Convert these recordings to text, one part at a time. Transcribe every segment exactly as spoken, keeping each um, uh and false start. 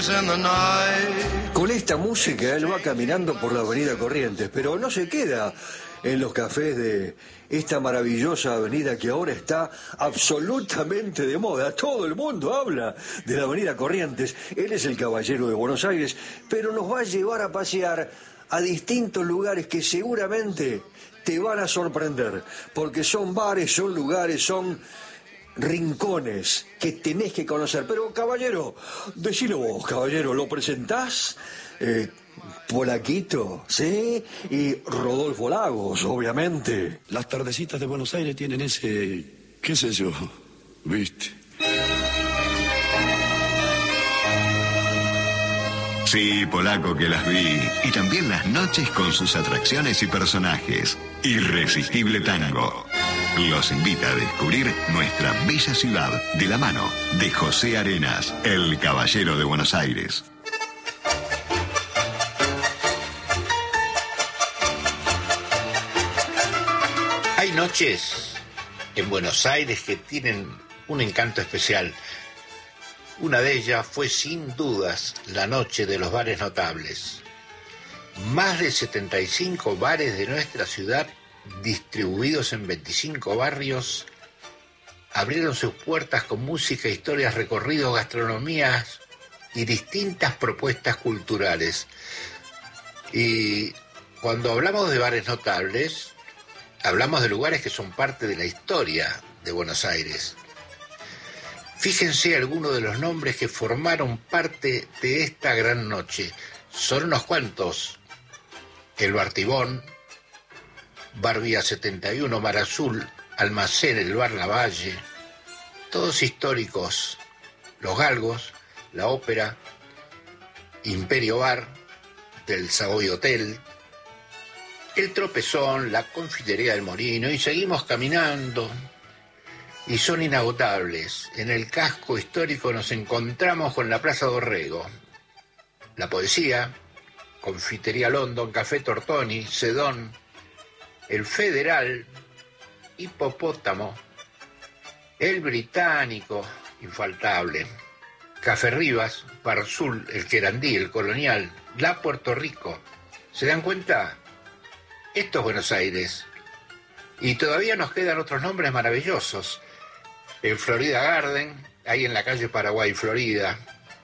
Con esta música él va caminando por la avenida Corrientes, pero no se queda en los cafés de esta maravillosa avenida que ahora está absolutamente de moda. Todo el mundo habla de la avenida Corrientes. Él es el caballero de Buenos Aires, pero nos va a llevar a pasear a distintos lugares que seguramente te van a sorprender, porque son bares, son lugares, son rincones que tenés que conocer. Pero, caballero, decilo vos, caballero, ¿lo presentás? Eh, Polaquito, ¿sí? Y Rodolfo Lagos, obviamente. Las tardecitas de Buenos Aires tienen ese, qué sé yo, ¿viste? Sí, Polaco, que las vi. Y también las noches con sus atracciones y personajes. Irresistible Tango. Los invita a descubrir nuestra bella ciudad de la mano de José Arenas, el caballero de Buenos Aires. Hay noches en Buenos Aires que tienen un encanto especial. Una de ellas fue sin dudas la noche de los bares notables. Más de setenta y cinco bares de nuestra ciudad, distribuidos en veinticinco barrios, abrieron sus puertas con música, historias, recorridos, gastronomías y distintas propuestas culturales. Y cuando hablamos de bares notables, hablamos de lugares que son parte de la historia de Buenos Aires. Fíjense algunos de los nombres que formaron parte de esta gran noche. Son unos cuantos. El Bar Tibón, Bar Vía setenta y uno, Mar Azul, Almacén, el Bar Lavalle, todos históricos. Los Galgos, la Ópera, Imperio Bar, del Savoy Hotel, el Tropezón, la Confitería del Molino, y seguimos caminando. Y son inagotables. En el casco histórico nos encontramos con la Plaza Dorrego, la Poesía, Confitería London, Café Tortoni, Sedón, el Federal, Hipopótamo, el Británico, infaltable, Café Rivas, Barzul, el Querandí, el Colonial, la Puerto Rico. ¿Se dan cuenta? Esto es Buenos Aires. Y todavía nos quedan otros nombres maravillosos. El Florida Garden, ahí en la calle Paraguay, Florida.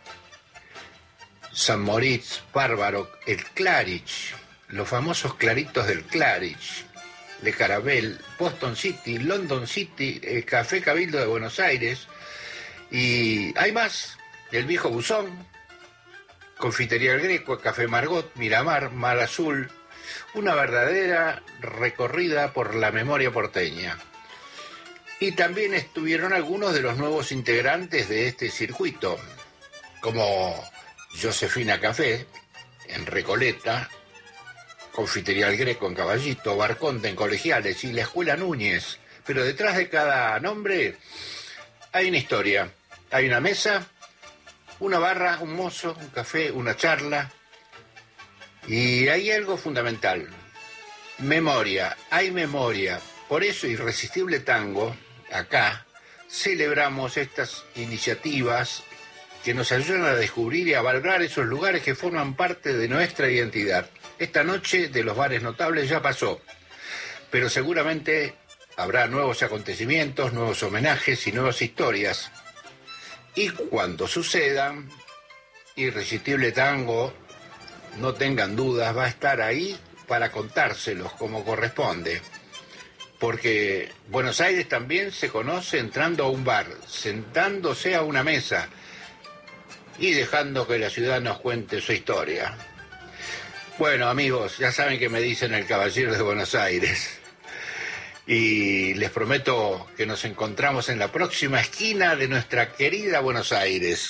San Moritz, Bárbaro, el Claridge, los famosos claritos del Claridge, Le Carabel, Boston City, London City, el Café Cabildo de Buenos Aires. Y hay más, el Viejo Buzón, Confitería El Greco, Café Margot, Miramar, Mar Azul. Una verdadera recorrida por la memoria porteña. Y también estuvieron algunos de los nuevos integrantes de este circuito, como Josefina Café, en Recoleta, Confitería El Greco en Caballito, Barconte en Colegiales y la Escuela Núñez. Pero detrás de cada nombre hay una historia. Hay una mesa, una barra, un mozo, un café, una charla. Y hay algo fundamental, memoria, hay memoria. Por eso Irresistible Tango, acá, celebramos estas iniciativas que nos ayudan a descubrir y a valorar esos lugares que forman parte de nuestra identidad. Esta noche de los bares notables ya pasó, pero seguramente habrá nuevos acontecimientos, nuevos homenajes y nuevas historias. Y cuando sucedan, Irresistible Tango, no tengan dudas, va a estar ahí para contárselos como corresponde. Porque Buenos Aires también se conoce entrando a un bar, sentándose a una mesa y dejando que la ciudad nos cuente su historia. Bueno, amigos, ya saben que me dicen el caballero de Buenos Aires. Y les prometo que nos encontramos en la próxima esquina de nuestra querida Buenos Aires.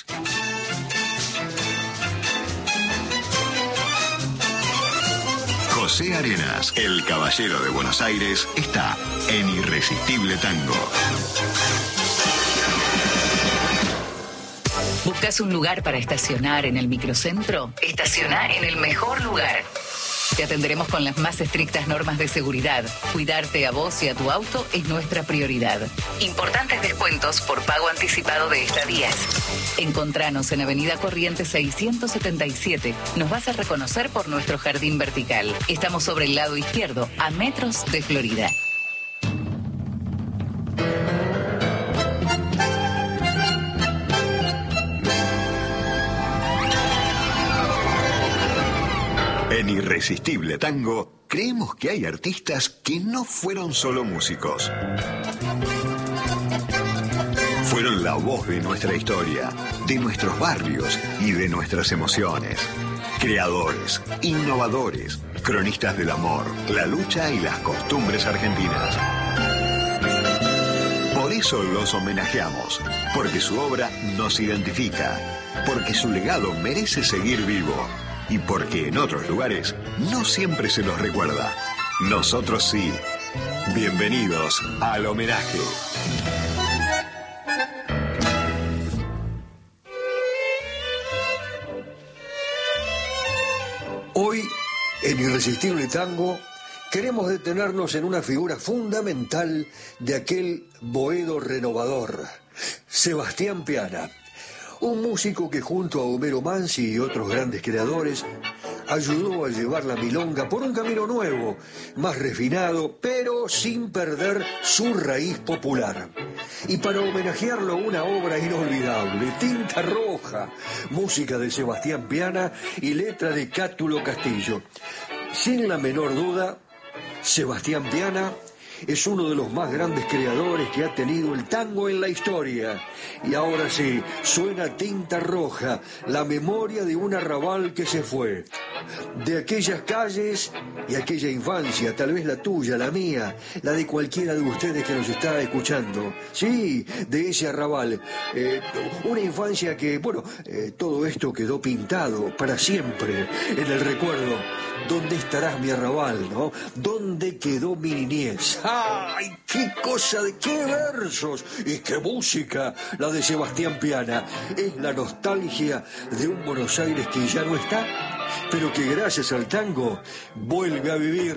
José Arenas, el caballero de Buenos Aires, está en Irresistible Tango. ¿Buscas un lugar para estacionar en el microcentro? Estaciona en el mejor lugar. Te atenderemos con las más estrictas normas de seguridad. Cuidarte a vos y a tu auto es nuestra prioridad. Importantes descuentos por pago anticipado de estadías. Encontranos en Avenida Corrientes seiscientos setenta y siete. Nos vas a reconocer por nuestro jardín vertical. Estamos sobre el lado izquierdo, a metros de Florida. En Irresistible Tango, creemos que hay artistas que no fueron solo músicos. Fueron la voz de nuestra historia, de nuestros barrios y de nuestras emociones. Creadores, innovadores, cronistas del amor, la lucha y las costumbres argentinas. Por eso los homenajeamos, porque su obra nos identifica, porque su legado merece seguir vivo. Y porque en otros lugares no siempre se los recuerda. Nosotros sí. Bienvenidos al homenaje. Hoy, en Irresistible Tango, queremos detenernos en una figura fundamental de aquel boedo renovador, Sebastián Piana. Un músico que junto a Homero Mansi y otros grandes creadores ayudó a llevar la milonga por un camino nuevo, más refinado, pero sin perder su raíz popular. Y para homenajearlo, una obra inolvidable, Tinta Roja, música de Sebastián Piana y letra de Cátulo Castillo. Sin la menor duda, Sebastián Piana es uno de los más grandes creadores que ha tenido el tango en la historia. Y ahora sí, suena Tinta Roja, la memoria de un arrabal que se fue. De aquellas calles y aquella infancia, tal vez la tuya, la mía, la de cualquiera de ustedes que nos está escuchando. Sí, de ese arrabal. Eh, una infancia que, bueno, eh, todo esto quedó pintado para siempre en el recuerdo. ¿Dónde estarás, mi arrabal, no? ¿Dónde quedó mi niñez? ¡Ay, qué cosa, de qué versos! Y qué música, la de Sebastián Piana. Es la nostalgia de un Buenos Aires que ya no está, pero que gracias al tango vuelve a vivir.